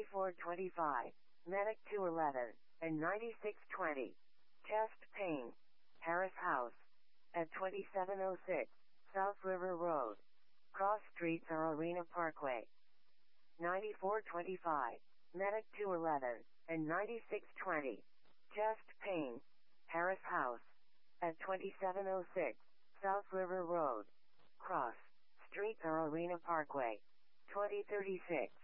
9425, Medic 211, and 9620. Chest pain. Harris House. At 2706, South River Road. Cross streets are Arena Parkway. 9425, Medic 211, and 9620. Chest pain. Harris House. At 2706, South River Road. Cross streets are Arena Parkway. 2036.